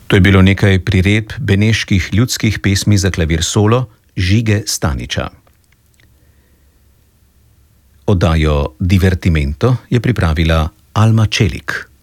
To je bilo nekaj priredb beneških ljudskih pesmi za klavir solo Žige Staniča. Oddajo Divertimento je pripravila Alma Čelik.